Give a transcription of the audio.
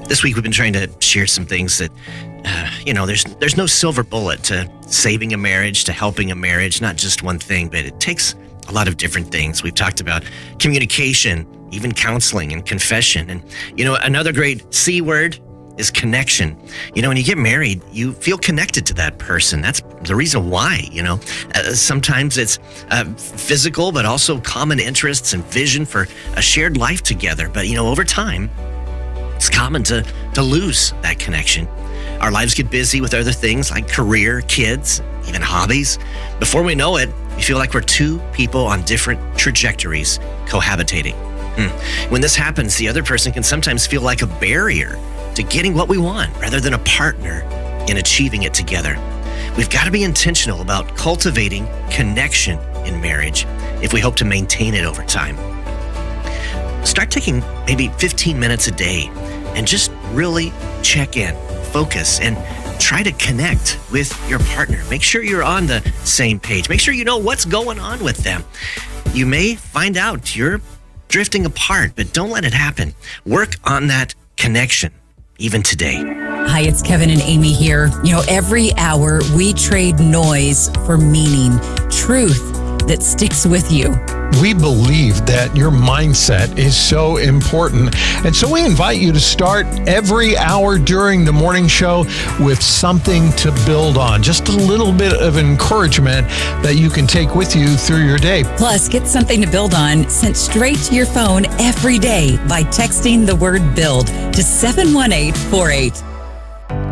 This week we've been trying to share some things that, there's no silver bullet to saving a marriage, to helping a marriage, not just one thing, but it takes a lot of different things. We've talked about communication, even counseling and confession. And, another great C word is connection. When you get married, you feel connected to that person. That's the reason why, sometimes it's physical, but also common interests and vision for a shared life together. But, over time, it's common to lose that connection. Our lives get busy with other things like career, kids, even hobbies. Before we know it, we feel like we're two people on different trajectories cohabitating. When this happens, the other person can sometimes feel like a barrier to getting what we want rather than a partner in achieving it together. We've got to be intentional about cultivating connection in marriage if we hope to maintain it over time. Start taking maybe 15 minutes a day and just really check in, focus, and try to connect with your partner. Make sure you're on the same page. Make sure you know what's going on with them. You may find out you're drifting apart, but don't let it happen. Work on that connection, even today. Hi, it's Kevin and Amy here. Every hour we trade noise for meaning, truth that sticks with you. We believe that your mindset is so important. And so we invite you to start every hour during the morning show with something to build on. Just a little bit of encouragement that you can take with you through your day. Plus, get something to build on sent straight to your phone every day by texting the word BUILD to 71848.